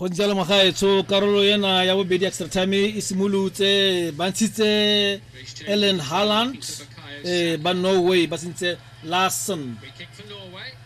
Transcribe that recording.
go ntse magaetso karolo ena ya bobedi extra time e simolotse ba ntshitse Erling Haaland ba Norway ba sentse Larsen